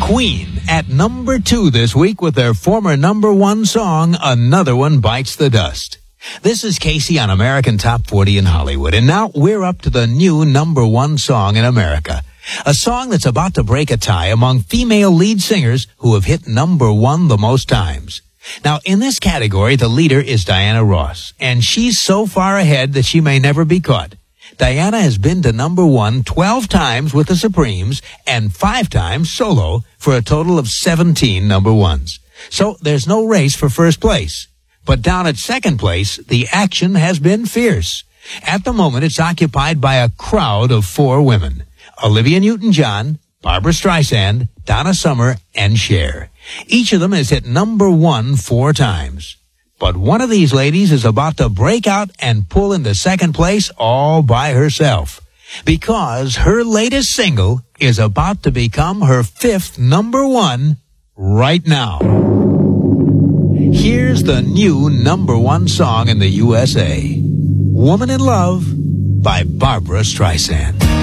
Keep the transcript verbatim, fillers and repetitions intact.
Queen at number two this week with their former number one song, Another One Bites the Dust. This is Casey on American Top forty in Hollywood, and now we're up to the new number one song in America. A song that's about to break a tie among female lead singers who have hit number one the most times. Now, in this category, the leader is Diana Ross, and she's so far ahead that she may never be caught. Diana has been to number one twelve times with the Supremes and five times solo for a total of seventeen number ones. So there's no race for first place. But down at second place, the action has been fierce. At the moment, it's occupied by a crowd of four women: Olivia Newton-John, Barbra Streisand, Donna Summer, and Cher. Each of them has hit number one four times. But one of these ladies is about to break out and pull into second place all by herself, because her latest single is about to become her fifth number one right now. Here's the new number one song in the U S A, Woman in Love by Barbra Streisand.